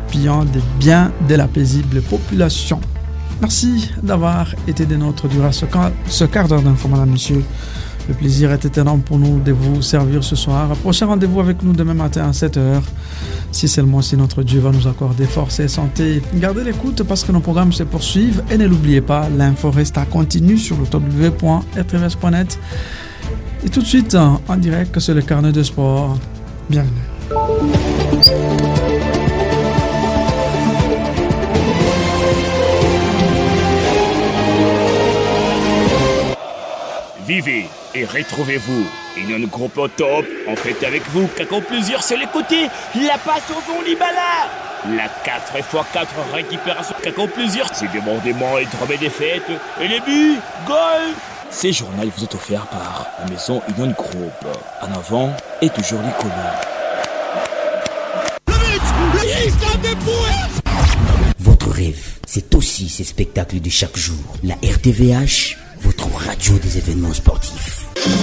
gaspillant des biens de la paisible population. Merci d'avoir été des nôtres durant ce quart d'heure d'info, madame, monsieur. Le plaisir était énorme pour nous de vous servir ce soir. Prochain rendez-vous avec nous demain matin à 7h. Si seulement si notre Dieu va nous accorder force et santé. Gardez l'écoute parce que nos programmes se poursuivent. Et ne l'oubliez pas, l'info reste à continu sur le www.rtvs.net. Et tout de suite, en direct sur le carnet de sport. Bienvenue. Vivez et retrouvez-vous. Union Groupe au top. En fait avec vous, qu'en plusieurs c'est l'écouter. La passe au fond Libala. La 4x4 récupération qu'en plusieurs. C'est débordement et drôme des fêtes. Et les buts, goal. Ces journaux vous est offert par la maison Union Group. En avant et toujours les couleurs. Votre rêve, c'est aussi ces spectacles de chaque jour. La RTVH, votre radio des événements sportifs.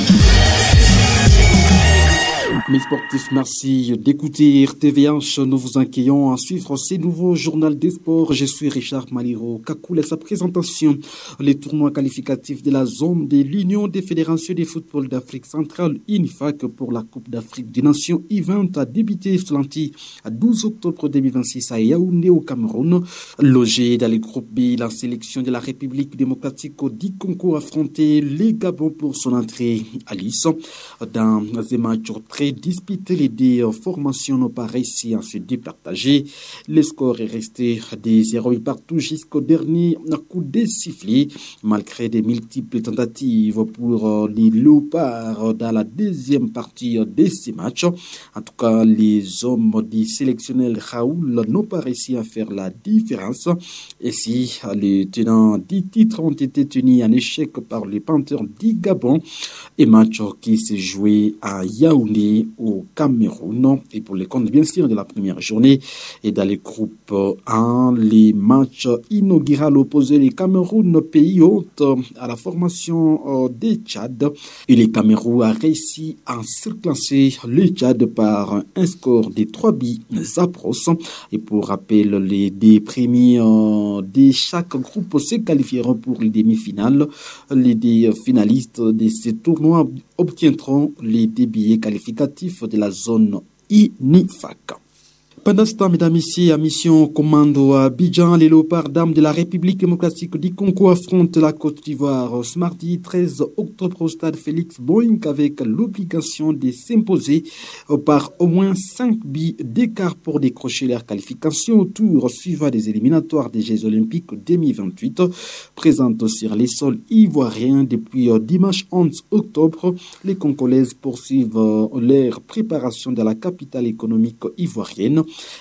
Mes sportifs, merci d'écouter RTVH. Nous vous accueillons à suivre ces nouveaux journaux des sports. Je suis Richard Maliro. Kakoul et sa présentation. Les tournois qualificatifs de la zone de l'Union des fédérations de football d'Afrique centrale, UNIFAC, pour la Coupe d'Afrique des Nations U20 a débuté ce lundi à 12 octobre 2026 à Yaoundé au Cameroun. Logé dans le groupe B, la sélection de la République démocratique du Congo a affronté les Gabon pour son entrée à l'IS. Dans un match très disputé, les deux formations n'ont pas réussi à se départager. Le score est resté des 0 partout jusqu'au dernier coup de sifflet, malgré des multiples tentatives pour les Léopards dans la deuxième partie de ces matchs. En tout cas, les hommes du sélectionnel Raoul n'ont pas réussi à faire la différence. Et si les tenants du titre ont été tenus en échec par les Panthers du Gabon, un match qui s'est joué à Yaoundé au Cameroun. Et pour les comptes bien sûr de la première journée et dans les groupes 1, les matchs inauguraux opposés les Cameroun pays hôte à la formation des Tchad, et les Cameroun a réussi à surclasser le Tchad par un score de 3 buts à brosse. Et pour rappel, les deux premiers de chaque groupe se qualifieront pour les demi-finales. Les deux finalistes de ce tournoi obtiendront les deux billets qualificatifs de la zone UNIFAC. Pendant ce temps, mesdames et messieurs, à mission commando à Abidjan, les Léopards d'armes de la République démocratique du Congo affrontent la Côte d'Ivoire ce mardi 13 octobre au stade Félix Boing avec l'obligation de s'imposer par au moins 5 buts d'écart pour décrocher leur qualification au tour suivant des éliminatoires des Jeux Olympiques 2028 présentes sur les sols ivoiriens depuis dimanche 11 octobre. Les Congolaises poursuivent leur préparation dans la capitale économique ivoirienne.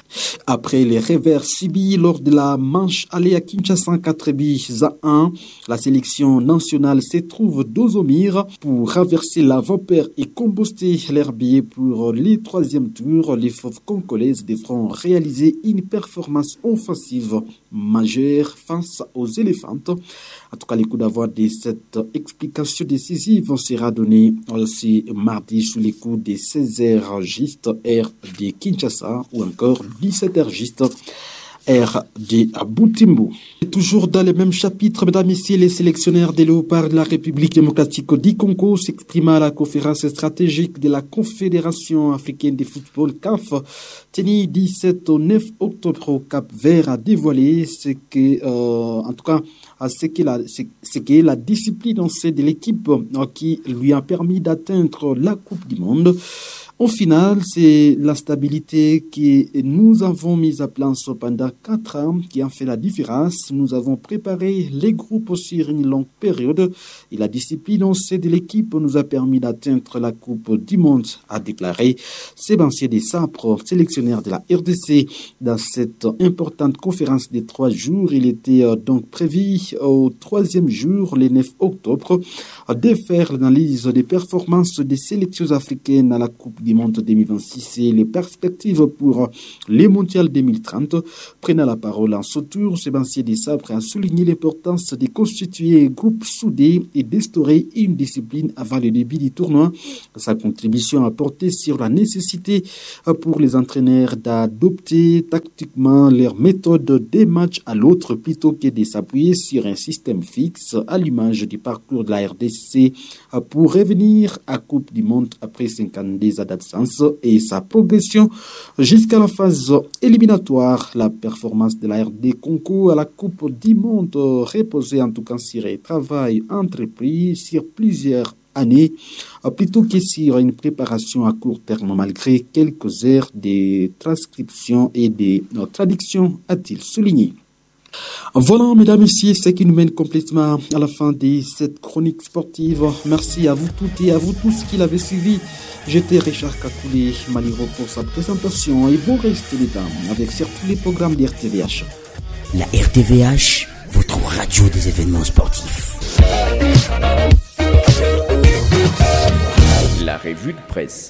Après les revers subis lors de la manche aller à Kinshasa 4 buts à 1, la sélection nationale se trouve dos au mur pour renverser la vapeur et composter leurs billets pour les troisième tours. Les fauves congolaises devront réaliser une performance offensive majeure face aux éléphantes. En tout cas, les coups d'envoi de cette explication décisive sera donné ce mardi sous les coups des 16h juste heure de Kinshasa ou encore 17h juste heure de Butembo. Et toujours dans le même chapitre, mesdames et messieurs, les sélectionneurs des Léopards de la République démocratique du Congo s'exprima à la conférence stratégique de la Confédération africaine de football CAF, tenue 17 au 9 octobre au Cap-Vert, a dévoilé ce qu'est la discipline de l'équipe qui lui a permis d'atteindre la Coupe du Monde. Au final, c'est la stabilité que nous avons mise à place pendant 4 ans qui a fait la différence. Nous avons préparé les groupes sur une longue période et la discipline de l'équipe nous a permis d'atteindre la Coupe du Monde, a déclaré Sébastien Desabre, sélectionneur de la RDC. Dans cette importante conférence de 3 jours, il était donc prévu au 3e jour, le 9 octobre, de faire l'analyse des performances des sélections africaines à la Coupe du Monde 2026 et les perspectives pour les mondiales 2030. Prenant la parole en ce tour, Sébastien Desabre a souligné l'importance de constituer un groupe soudé et d'instaurer une discipline avant le début du tournoi. Sa contribution a porté sur la nécessité pour les entraîneurs d'adopter tactiquement leur méthode d'un match à l'autre plutôt que de s'appuyer sur un système fixe à l'image du parcours de la RDC pour revenir à Coupe du Monde après 52 ans d'absence et sa progression jusqu'à la phase éliminatoire. La performance de la RD concourt à la Coupe du Monde reposait en tout cas sur un travail entrepris sur plusieurs années plutôt que sur une préparation à court terme malgré quelques heures de transcription et de traduction, a-t-il souligné. Voilà, mesdames et messieurs, ce qui nous mène complètement à la fin de cette chronique sportive. Merci à vous toutes et à vous tous qui l'avez suivi. J'étais Richard Kakoulé Maliro pour sa présentation et bon reste les dames avec surtout les programmes de RTVH. La RTVH, votre radio des événements sportifs. La revue de presse.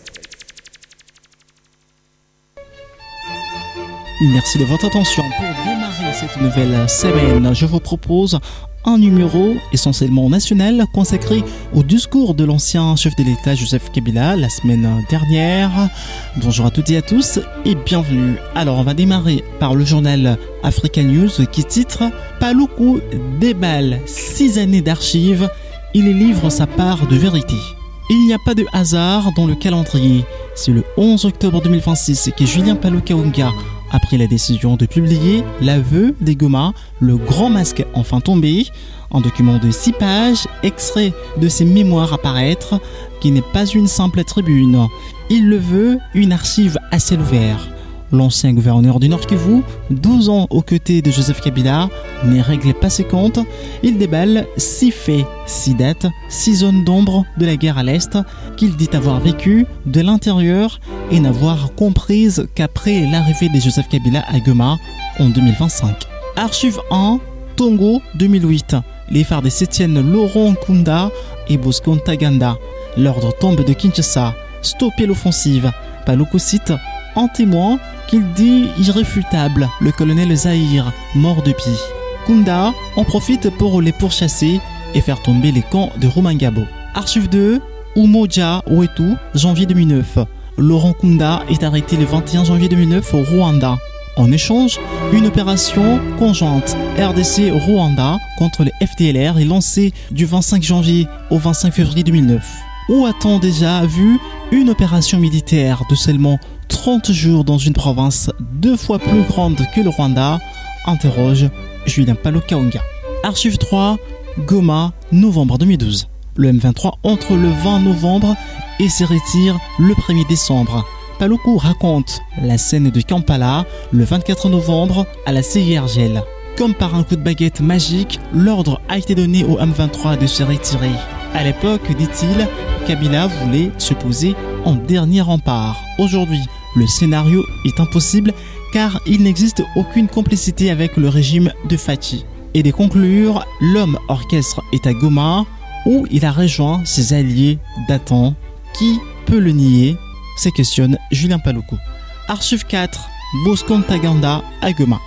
Merci de votre attention. Pour démarrer cette nouvelle semaine, je vous propose un numéro essentiellement national consacré au discours de l'ancien chef de l'État Joseph Kabila la semaine dernière. Bonjour à toutes et à tous et bienvenue. Alors on va démarrer par le journal Africa News qui titre « Paluku déballe 6 années d'archives, il y livre sa part de vérité ». Il n'y a pas de hasard dans le calendrier. C'est le 11 octobre 2026 que Julien Paluku-Kahonga a pris la décision de publier l'aveu des Goma, le grand masque enfin tombé, un document de 6 pages, extrait de ses mémoires à paraître, qui n'est pas une simple tribune. Il le veut une archive à ciel ouvert. L'ancien gouverneur du Nord Kivu, 12 ans aux côtés de Joseph Kabila, ne règle pas ses comptes. Il déballe 6 faits, 6 dates, 6 zones d'ombre de la guerre à l'Est qu'il dit avoir vécu de l'intérieur et n'avoir comprises qu'après l'arrivée de Joseph Kabila à Goma en 2025. Archive 1, Tongo 2008. Les phares de Sétienne Laurent Nkunda et Bosco Ntaganda. L'ordre tombe de Kinshasa. Stopper l'offensive. Paluku cite un témoin qu'il dit irréfutable, le colonel Zahir, mort depuis. Kunda en profite pour les pourchasser et faire tomber les camps de Rumangabo. Archive 2, Umoja Wetu, janvier 2009. Laurent Kunda est arrêté le 21 janvier 2009 au Rwanda. En échange, une opération conjointe RDC-Rwanda contre les FDLR est lancée du 25 janvier au 25 février 2009. Où a-t-on déjà vu une opération militaire de seulement 30 jours dans une province 2 fois plus grande que le Rwanda? Interroge Julien Paluku-Kahonga. Archive 3, Goma, novembre 2012. Le M23 entre le 20 novembre et se retire le 1er décembre. Paluku raconte la scène de Kampala le 24 novembre à la CIRGL. Comme par un coup de baguette magique, l'ordre a été donné au M23 de se retirer. À l'époque, dit-il, Kabila voulait se poser en dernier rempart. Aujourd'hui, le scénario est impossible car il n'existe aucune complicité avec le régime de Fachi. Et de conclure, l'homme orchestre est à Goma où il a rejoint ses alliés datant. Qui peut le nier? Se questionne Julien Paluku. Archive 4, Bosco Ntaganda à Goma.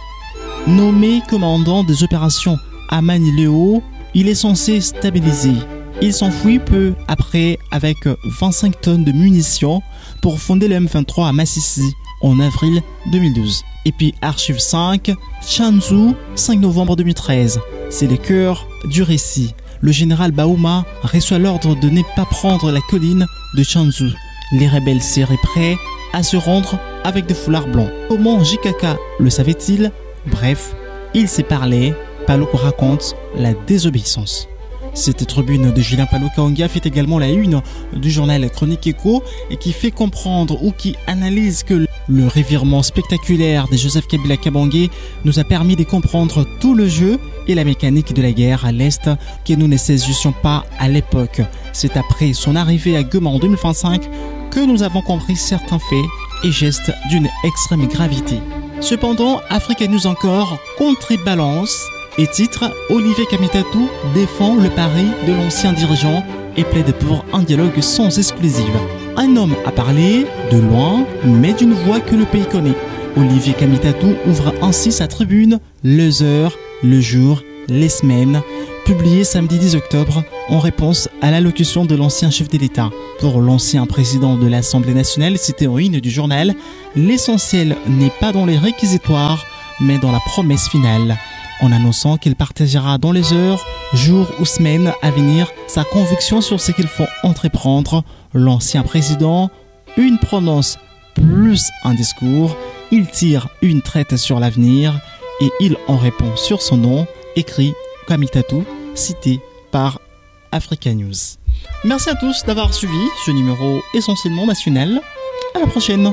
Nommé commandant des opérations à Manileo, il est censé stabiliser. Il s'enfuit peu après avec 25 tonnes de munitions pour fonder le M23 à Massissi en avril 2012. Et puis Archive 5, Chanzu, 5 novembre 2013. C'est le cœur du récit. Le général Baouma reçoit l'ordre de ne pas prendre la colline de Chanzu. Les rebelles seraient prêts à se rendre avec des foulards blancs. Comment JKK le savait-il? Bref, il s'est parlé. Paluku raconte la désobéissance. Cette tribune de Julien Paluku-Kahonga fait également la une du journal Chronique Écho et qui fait comprendre ou qui analyse que le revirement spectaculaire de Joseph Kabila Kabange nous a permis de comprendre tout le jeu et la mécanique de la guerre à l'Est que nous ne saisissions pas à l'époque. C'est après son arrivée à Goma en 2025 que nous avons compris certains faits et gestes d'une extrême gravité. Cependant, Africa News encore contrebalance et titre Olivier Kamitatou défend le pari de l'ancien dirigeant et plaide pour un dialogue sans exclusive. Un homme a parlé de loin, mais d'une voix que le pays connaît. Olivier Kamitatou ouvre ainsi sa tribune Les heures, le jour, les semaines, publiée samedi 10 octobre en réponse à l'allocution de l'ancien chef de l'État. Pour l'ancien président de l'Assemblée nationale, cité en une du journal, l'essentiel n'est pas dans les réquisitoires, mais dans la promesse finale. En annonçant qu'il partagera dans les heures, jours ou semaines à venir sa conviction sur ce qu'il faut entreprendre, l'ancien président, une prononce plus un discours, il tire une traite sur l'avenir et il en répond sur son nom, écrit Kamitatou, cité par Africa News. Merci à tous d'avoir suivi ce numéro essentiellement national. À la prochaine.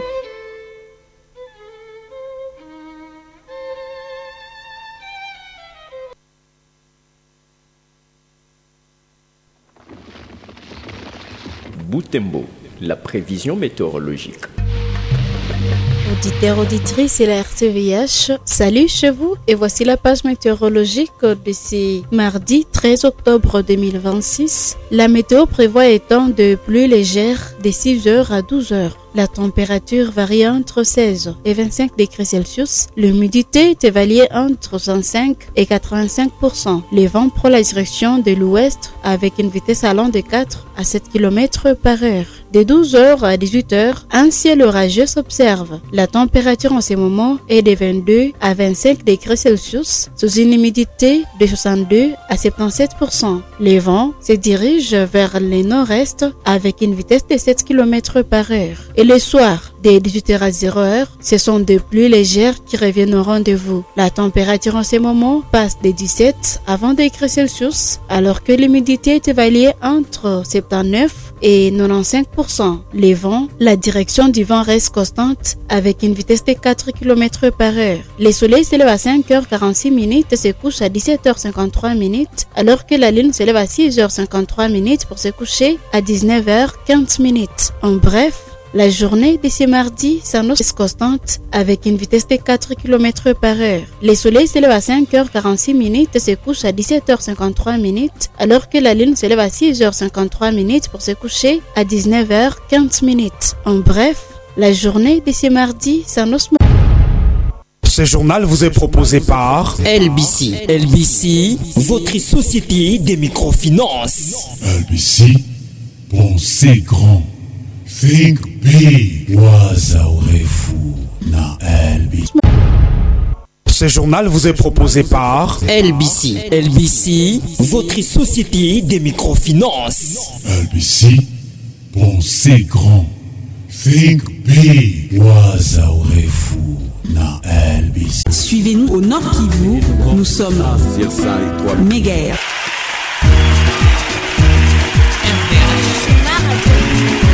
Boutembo, la prévision météorologique. Auditeurs, auditrices et la RTVH, salut chez vous et voici la page météorologique de ce mardi 13 octobre 2026. La météo prévoit un temps de pluie légère de 6h à 12h. La température varie entre 16 et 25 degrés Celsius. L'humidité est évaluée entre 65 et 85%. Les vents prennent la direction de l'ouest avec une vitesse allant de 4 à 7 km par heure. De 12h à 18h, un ciel orageux s'observe. La température en ce moment est de 22 à 25 degrés Celsius sous une humidité de 62 à 77%. Les vents se dirigent vers le nord-est avec une vitesse de 7 km par heure. Et le soir, de 18h à 0h, ce sont des pluies légères qui reviennent au rendez-vous. La température en ce moment passe de 17 à 20 degrés Celsius alors que l'humidité est évaluée entre 79 et 95%. Les vents, la direction du vent reste constante avec une vitesse de 4 km par heure. Le soleil s'élève à 5h46 et se couche à 17h53 alors que la lune s'élève à 6h53 pour se coucher à 19h15. En bref, la journée de ce mardi s'annonce constante avec une vitesse de 4 km par heure. Le soleil s'élève à 5h46 et se couche à 17h53 alors que la lune s'élève à 6h53 pour se coucher à 19h15. En bref, la journée de ce mardi s'annonce. Ce journal vous est proposé par LBC. LBC, votre société des microfinances. LBC, pensez grand. Think big. Wazaorefu na LBC. Ce journal vous est proposé par LBC. LBC, votre société des microfinances. LBC, pensez grand. Think big. Wazaorefu na LBC. Suivez-nous au Nord Kivu. Nous sommes Méguer. RTVH.